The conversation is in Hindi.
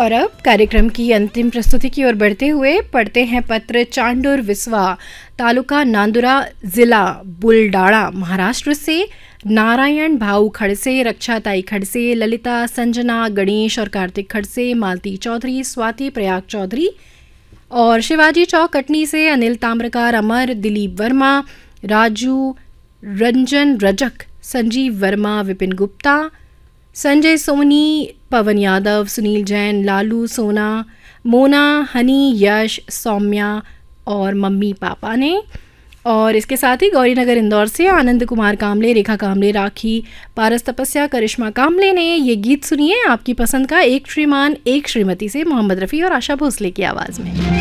और अब कार्यक्रम की अंतिम प्रस्तुति की ओर बढ़ते हुए पढ़ते हैं पत्र चांडूर विसवा, तालुका नांदुरा, जिला बुलडाणा, महाराष्ट्र से नारायण भाऊ खड़से, रक्षाताई खड़से, ललिता, संजना, गणेश और कार्तिक खड़से, मालती चौधरी, स्वाति प्रयाग चौधरी और शिवाजी चौक कटनी से अनिल ताम्रकार, अमर, दिलीप वर्मा, राजू, रंजन रजक, संजीव वर्मा, विपिन गुप्ता, संजय सोनी, पवन यादव, सुनील जैन, लालू, सोना, मोना, हनी, यश, सौम्या और मम्मी पापा ने। और इसके साथ ही गौरीनगर इंदौर से आनंद कुमार कामले, रेखा कामले, राखी, पारस तपस्या, करिश्मा कामले ने ये गीत सुनिए आपकी पसंद का, एक श्रीमान एक श्रीमती से, मोहम्मद रफ़ी और आशा भोसले की आवाज़ में।